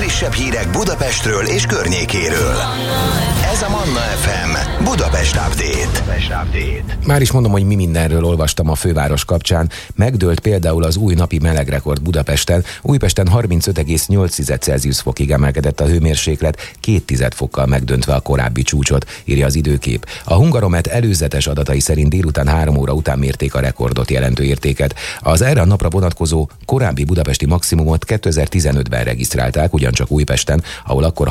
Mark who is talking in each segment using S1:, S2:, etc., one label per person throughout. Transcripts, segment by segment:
S1: legfrissebb hírek Budapestről és környékéről. Ez a Manna FM Budapest Update.
S2: Már is mondom, hogy mi mindenről olvastam a főváros kapcsán. Megdőlt például az új napi melegrekord Budapesten. Újpesten 35,8 Celsius fokig emelkedett a hőmérséklet, 2 fokkal megdöntve a korábbi csúcsot, írja az Időkép. A Hungaromet előzetes adatai szerint délután 3 óra után mérték a rekordot jelentő értéket. Az erre a napra vonatkozó korábbi budapesti maximumot 2015-ben regisztrálták, ugyancsak Újpesten, ahol akkor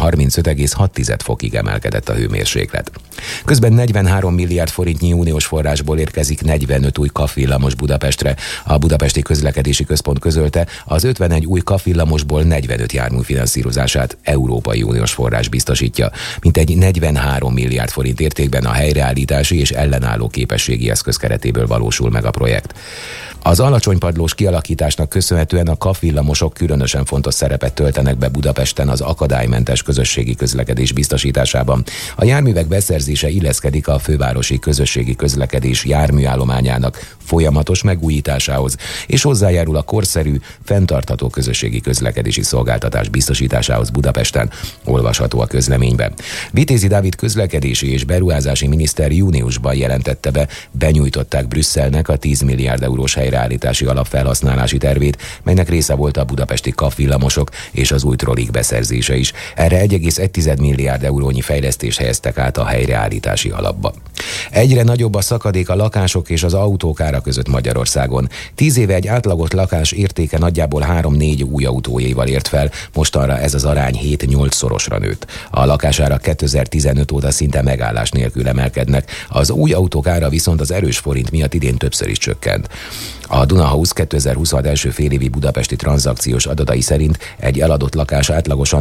S2: 35,6 fokig emelkedett a hőmérséklet. Közben 43 milliárd forintnyi uniós forrásból érkezik 45 új KAF-villamos Budapestre. A Budapesti Közlekedési Központ közölte, az 51 új KAF-villamosból 45 jármű finanszírozását Európai Uniós forrás biztosítja. Mintegy 43 milliárd forint értékben a helyreállítási és ellenálló képességi eszköz keretéből valósul meg a projekt. Az alacsonypadlós kialakításnak köszönhetően a KAF-villamosok különösen fontos szerepet töltenek be Budapesten az akadálymentes közösségi közlekedés biztosításában. A járművek beszerzése illeszkedik a fővárosi közösségi közlekedés járműállományának folyamatos megújításához, és hozzájárul a korszerű, fenntartható közösségi közlekedési szolgáltatás biztosításához Budapesten, olvasható a közleményben. Vitézi Dávid közlekedési és beruházási miniszter júniusban jelentette be, benyújtották Brüsszelnek a 10 milliárd eurós helyreállítási alapfelhasználási tervét, melynek része volt a budapesti KAF-villamosok és az új trollik beszerzése is. Erre 1,1 milliárd eurónyi fejlesztést helyeztek át a helyreállítási alapba. Egyre nagyobb a szakadék a lakások és az autók ára között Magyarországon. 10 éve egy átlagos lakás értéke nagyjából 3-4 új autójéval ért fel, mostanra ez az arány 7-8 szorosra nőtt. A lakásárak 2015 óta szinte megállás nélkül emelkednek, az új autók ára viszont az erős forint miatt idén többször is csökkent. A Dunahouse 2026 első félévi budapesti tranzakciós adatai szerint egy eladott lakás átlagosan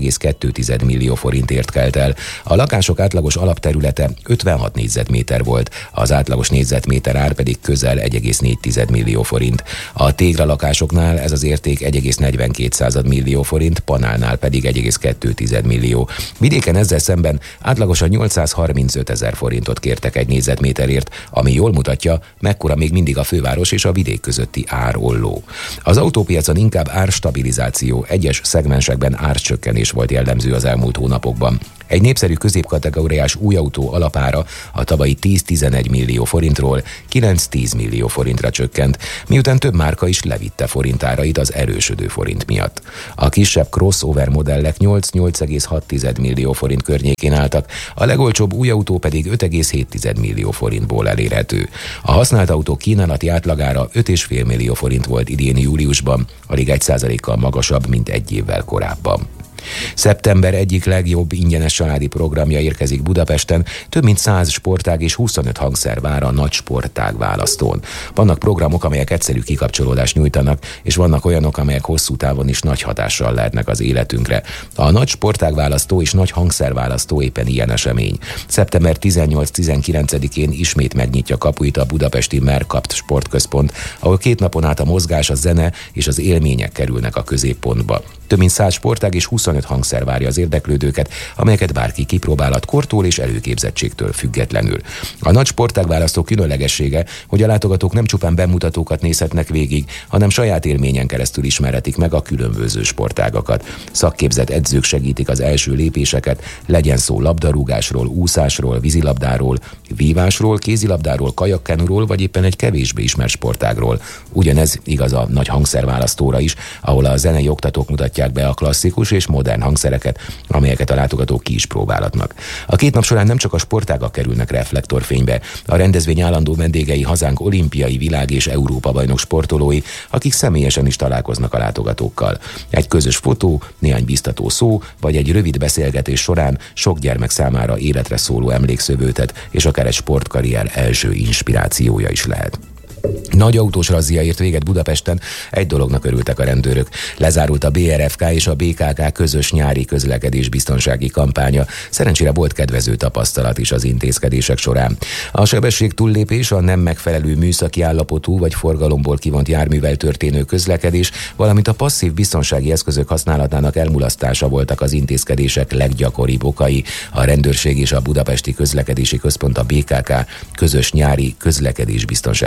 S2: 76,2 millió forintért kelt el. A lakások átlagos alapterülete 56 négyzetméter volt, az átlagos négyzetméter ár pedig közel 1,4 millió forint. A téglalakásoknál ez az érték 1,42 millió forint, panálnál pedig 1,2 millió. Vidéken ezzel szemben átlagosan 835 000 forintot kértek egy négyzetméterért, ami jól mutatja, mekkora még mindig a főváros és a vidék közötti árolló. Az autópiacon inkább árstabilizáció, egyes szegmensekben árcsökkenés volt jellemző az elmúlt hónapokban. Egy népszerű középkategóriás új autó alapára a tavalyi 10-11 millió forintról 9-10 millió forintra csökkent, miután több márka is levitte forintárait az erősödő forint miatt. A kisebb crossover modellek 8-8,6 millió forint környékén álltak, a legolcsóbb új autó pedig 5,7 millió forintból elérhető. A használt autó kínálati átlagára 5,5 millió forint volt idén júliusban, alig 1%-kal magasabb, mint egy évvel korábban. Szeptember egyik legjobb ingyenes családi programja érkezik Budapesten, több mint 100 sportág és 25 hangszer vár a nagy sportág választón. Vannak programok, amelyek egyszerű kikapcsolódást nyújtanak, és vannak olyanok, amelyek hosszú távon is nagy hatással lehetnek az életünkre. A nagy sportág választó és nagy hangszer választó éppen ilyen esemény. Szeptember 18-19-én ismét megnyitja kapuit a budapesti Mercapt Sportközpont, ahol 2 napon át a mozgás, a zene és az élmények kerülnek a középpontba. Több mint 100 sportág és 25 hangszer várja az érdeklődőket, amelyeket bárki kipróbálhat kortól és előképzettségtől függetlenül. A nagy sportágválasztó különlegessége, hogy a látogatók nem csupán bemutatókat nézhetnek végig, hanem saját élményen keresztül ismerhetik meg a különböző sportágakat. Szakképzett edzők segítik az első lépéseket, legyen szó labdarúgásról, úszásról, vízilabdáról, vívásról, kézilabdáról, kajakkenúról, vagy éppen egy kevésbé ismert sportágról. Ugyanez igaz a nagy hangszerválasztóra is, ahol a zenei oktatók mutatják be a klasszikus és modern hangszereket, amelyeket a látogatók ki is próbálhatnak. A 2 nap során nem csak a sportágak kerülnek reflektorfénybe, a rendezvény állandó vendégei hazánk olimpiai, világ és Európa bajnok sportolói, akik személyesen is találkoznak a látogatókkal. Egy közös fotó, néhány biztató szó, vagy egy rövid beszélgetés során sok gyermek számára életre szóló emlékszövőtet és akár egy sportkarrier első inspirációja is lehet. Nagy autós razzia ért véget Budapesten, egy dolognak örültek a rendőrök. Lezárult a BRFK és a BKK közös nyári közlekedésbiztonsági kampánya. Szerencsére volt kedvező tapasztalat is az intézkedések során. A sebesség túllépés, a nem megfelelő műszaki állapotú vagy forgalomból kivont járművel történő közlekedés, valamint a passzív biztonsági eszközök használatának elmulasztása voltak az intézkedések leggyakoribb okai. A rendőrség és a Budapesti Közlekedési Központ, a BKK közös nyári közlekedésbiztonsági kampánya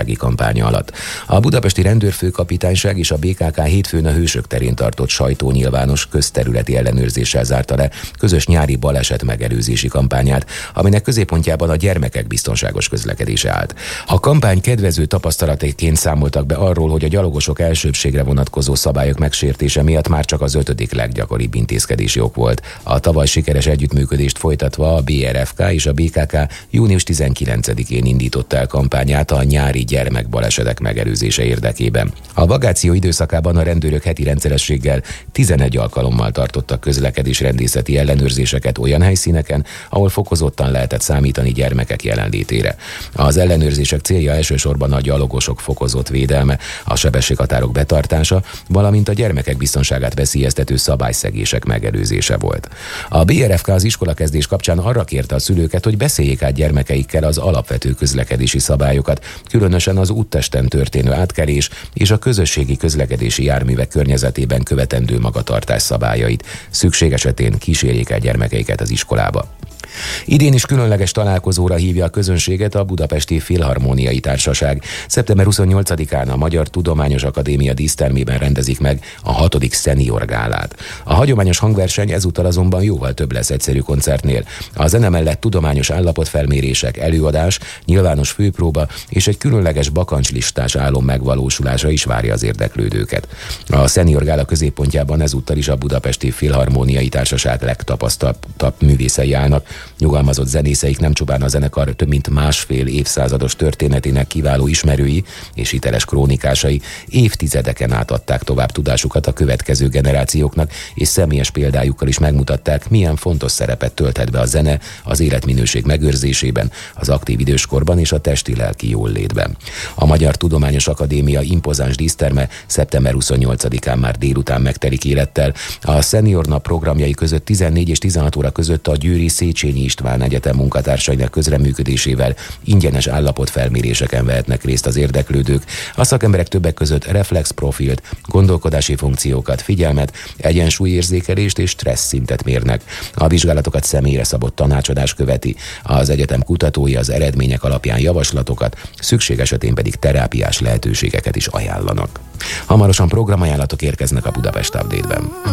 S2: kampánya alatt. A budapesti rendőrfőkapitányság és a BKK hétfőn a Hősök terén tartott sajtónyilvános közterületi ellenőrzéssel zárta le közös nyári baleset megelőzési kampányát, aminek középpontjában a gyermekek biztonságos közlekedése állt. A kampány kedvező tapasztalatéként számoltak be arról, hogy a gyalogosok elsőbbségre vonatkozó szabályok megsértése miatt már csak az 5. leggyakoribb intézkedési ok volt. A tavaly sikeres együttműködést folytatva a BRFK és a BKK június 19-én indította el kampányát a nyári gyermekbalesetek megelőzése érdekében. A vakáció időszakában a rendőrök heti rendszerességgel 11 alkalommal tartottak közlekedésrendészeti ellenőrzéseket olyan helyszíneken, ahol fokozottan lehetett számítani gyermekek jelenlétére. Az ellenőrzések célja elsősorban a gyalogosok fokozott védelme, a sebességhatárok betartása, valamint a gyermekek biztonságát veszélyeztető szabályszegések megelőzése volt. A BRFK az iskolakezdés kapcsán arra kérte a szülőket, hogy beszéljék át gyermekeikkel az alapvető közlekedési szabályokat, különösen az úttesten történő átkelés és a közösségi közlekedési járművek környezetében követendő magatartás szabályait. Szükség esetén kísérjék el gyermekeiket az iskolába. Idén is különleges találkozóra hívja a közönséget a Budapesti Filharmóniai Társaság. Szeptember 28-án a Magyar Tudományos Akadémia dísztermében rendezik meg a 6. Senior Gálát. A hagyományos hangverseny ezúttal azonban jóval több lesz egyszerű koncertnél. A zene mellett tudományos állapotfelmérések, előadás, nyilvános főpróba és egy különleges bakancslistás álom megvalósulása is várja az érdeklődőket. A Senior Gála középpontjában ezúttal is a Budapesti Filharmóniai Társaság legtapasztaltabb művészei állnak. Nyugalmazott zenészeik nem csupán a zenekar több mint másfél évszázados történetének kiváló ismerői és hiteles krónikásai, évtizedeken át adták tovább tudásukat a következő generációknak, és személyes példájukkal is megmutatták, milyen fontos szerepet tölthet be a zene az életminőség megőrzésében, az aktív időskorban és a testi-lelki jóllétben. A Magyar Tudományos Akadémia impozáns díszterme szeptember 28-án már délután megtelik élettel. A Senior Nap programjai között 14 és 16 óra között a győri Széchenyi István Egyetem munkatársainak közreműködésével ingyenes állapotfelméréseken vehetnek részt az érdeklődők. A szakemberek többek között reflexprofilt, gondolkodási funkciókat, figyelmet, egyensúlyérzékelést és stressz szintet mérnek. A vizsgálatokat személyre szabott tanácsadás követi. Az egyetem kutatói az eredmények alapján javaslatokat, szükség esetén pedig terápiás lehetőségeket is ajánlanak. Hamarosan programajánlatok érkeznek a Budapest Update-ben.